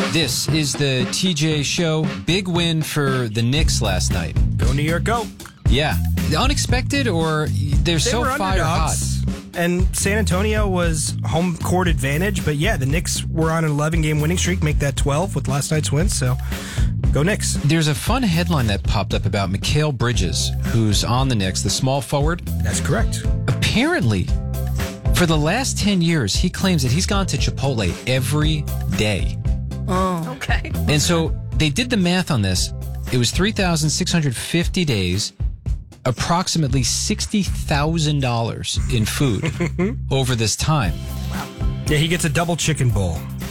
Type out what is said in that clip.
This is the TJ Show. Big win for the Knicks last night. Go New York, go. Yeah. Unexpected, or they're so were fire hot? underdogs, and San Antonio was home court advantage. But yeah, the Knicks were on an 11-game winning streak, make that 12 with last night's win. So go Knicks. There's a fun headline that popped up about Mikal Bridges, who's on the Knicks, the small forward. That's correct. Apparently, for the last 10 years, he claims that he's gone to Chipotle every day. Oh, okay. And so they did the math on this. It was 3,650 days, approximately $60,000 in food over this time. Yeah, he gets a double chicken bowl.